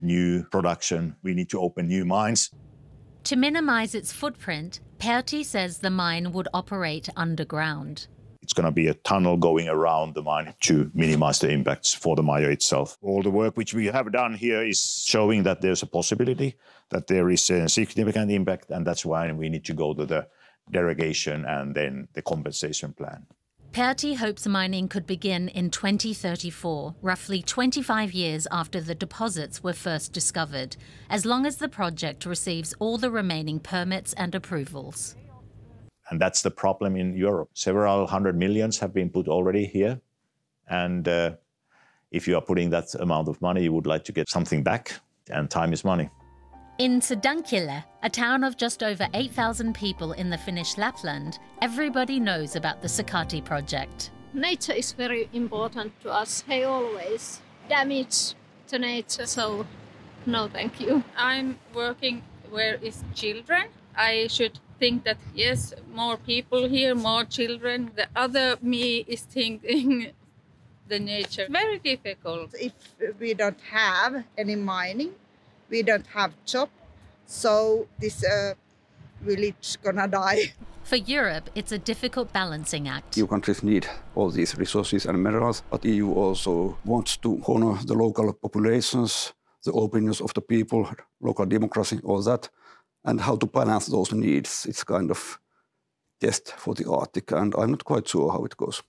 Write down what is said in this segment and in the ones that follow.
new production. We need to open new mines. To minimize its footprint, Pertti says the mine would operate underground. It's going to be a tunnel going around the mine to minimize the impacts for the mine itself. All the work which we have done here is showing that there's a possibility, that there is a significant impact, and that's why we need to go to the derogation and then the compensation plan. Pertti hopes mining could begin in 2034, roughly 25 years after the deposits were first discovered, as long as the project receives all the remaining permits and approvals. And that's the problem in Europe. Several hundred millions have been put already here. And if you are putting that amount of money, you would like to get something back, and time is money. In Sodankylä, a town of just over 8,000 people in the Finnish Lapland, everybody knows about the Sakatti project. Nature is very important to us. They always damage the nature, so no thank you. I'm working where is children. I should think that, yes, more people here, more children. The other me is thinking the nature. Very difficult. If we don't have any mining, we don't have job, so this village gonna die. For Europe, it's a difficult balancing act. EU countries need all these resources and minerals, but EU also wants to honor the local populations, the opinions of the people, local democracy, all that, and how to balance those needs. It's kind of test for the Arctic, and I'm not quite sure how it goes.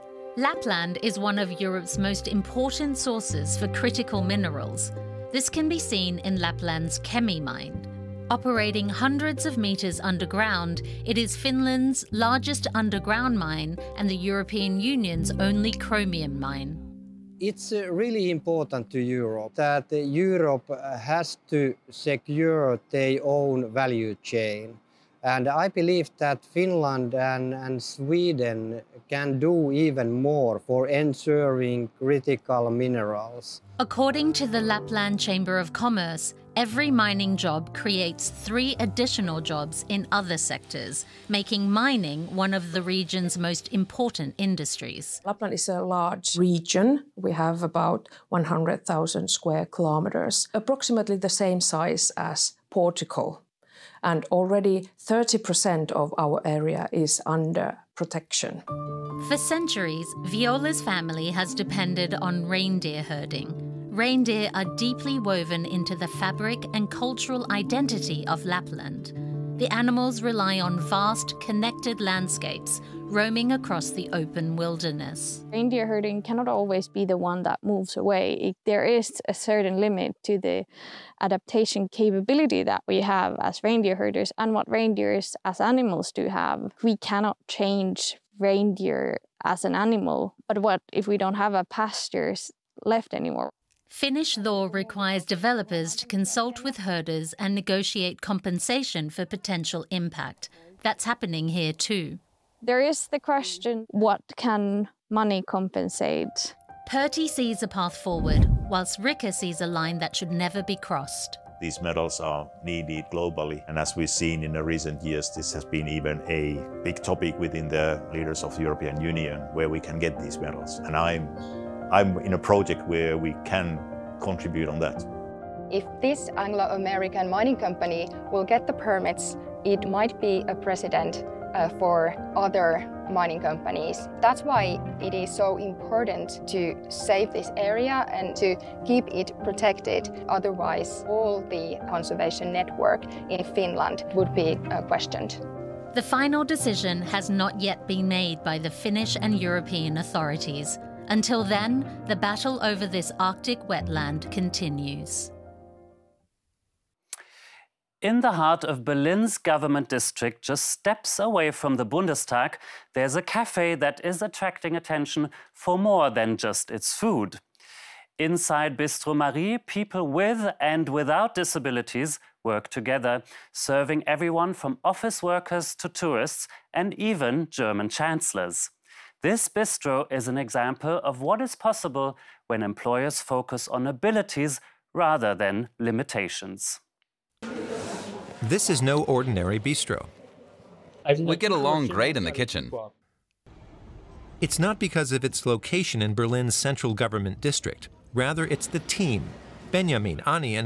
Lapland is one of Europe's most important sources for critical minerals. This can be seen in Lapland's Kemi mine. Operating hundreds of meters underground, it is Finland's largest underground mine and the European Union's only chromium mine. It's really important to Europe that Europe has to secure their own value chain. And I believe that Finland and Sweden can do even more for ensuring critical minerals. According to the Lapland Chamber of Commerce, every mining job creates 3 additional jobs in other sectors, making mining one of the region's most important industries. Lapland is a large region. We have about 100,000 square kilometers, approximately the same size as Portugal. And already 30% of our area is under protection. For centuries, Viola's family has depended on reindeer herding. Reindeer are deeply woven into the fabric and cultural identity of Lapland. The animals rely on vast, connected landscapes, roaming across the open wilderness. Reindeer herding cannot always be the one that moves away. There is a certain limit to the adaptation capability that we have as reindeer herders and what reindeers as animals do have. We cannot change reindeer as an animal, but what if we don't have a pastures left anymore? Finnish law requires developers to consult with herders and negotiate compensation for potential impact. That's happening here too. There is the question, what can money compensate? Pertti sees a path forward, whilst Rikke sees a line that should never be crossed. These metals are needed globally, and as we've seen in the recent years, this has been even a big topic within the leaders of the European Union, where we can get these metals. And I'm in a project where we can contribute on that. If this Anglo-American mining company will get the permits, it might be a precedent for other mining companies. That's why it is so important to save this area and to keep it protected. Otherwise, all the conservation network in Finland would be questioned. The final decision has not yet been made by the Finnish and European authorities. Until then, the battle over this Arctic wetland continues. In the heart of Berlin's government district, just steps away from the Bundestag, there's a cafe that is attracting attention for more than just its food. Inside Bistro Marie, people with and without disabilities work together, serving everyone from office workers to tourists and even German chancellors. This bistro is an example of what is possible when employers focus on abilities rather than limitations. This is no ordinary bistro. We get along great in the kitchen. It's not because of its location in Berlin's central government district. Rather, it's the team. Benjamin, Ani, and